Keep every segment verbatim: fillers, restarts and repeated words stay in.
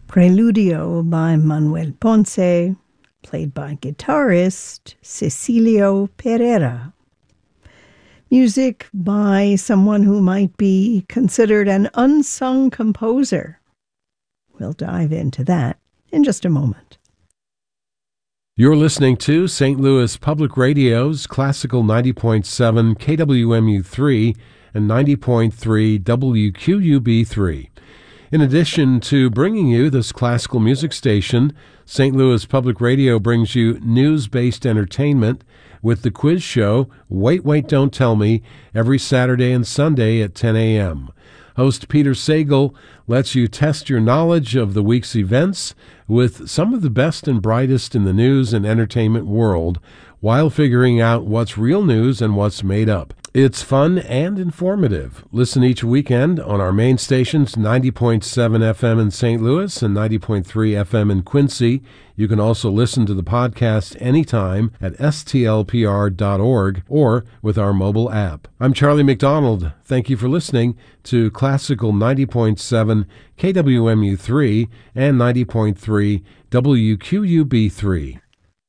Preludio by Manuel Ponce, played by guitarist Cecilio Pereira. Music by someone who might be considered an unsung composer. We'll dive into that in just a moment. You're listening to Saint Louis Public Radio's Classical ninety point seven K W M U three and ninety point three W Q U B three. In addition to bringing you this classical music station, Saint Louis Public Radio brings you news-based entertainment with the quiz show Wait, Wait, Don't Tell Me every Saturday and Sunday at ten a.m. Host Peter Sagal lets you test your knowledge of the week's events with some of the best and brightest in the news and entertainment world while figuring out what's real news and what's made up. It's fun and informative. Listen each weekend on our main stations, ninety point seven F M in Saint Louis and ninety point three F M in Quincy. You can also listen to the podcast anytime at S T L P R dot org or with our mobile app. I'm Charlie McDonald. Thank you for listening to Classical ninety point seven K W M U three and ninety point three W Q U B three.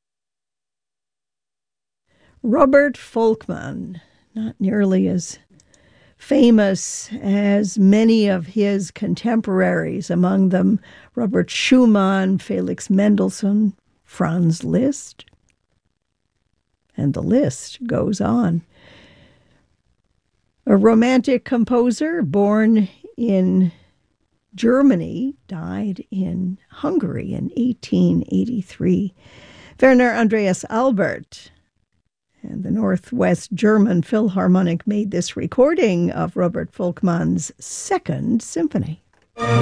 Robert Volkmann, not nearly as famous as many of his contemporaries, among them Robert Schumann, Felix Mendelssohn, Franz Liszt, and the list goes on. A romantic composer born in Germany, died in Hungary in eighteen eighty-three. Werner Andreas Albert and the Northwest German Philharmonic made this recording of Robert Volkmann's Second Symphony.